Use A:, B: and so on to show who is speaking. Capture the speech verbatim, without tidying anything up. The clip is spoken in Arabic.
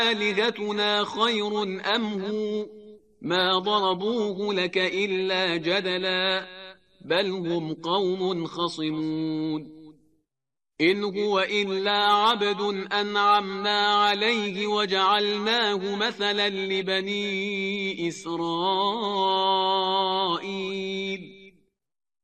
A: أآلهتنا خير أم هو ما ضربوه لك إلا جدلا بل هم قوم خصمون إن هو إلا عبد أنعمنا عليه وجعلناه مثلا لبني إسرائيل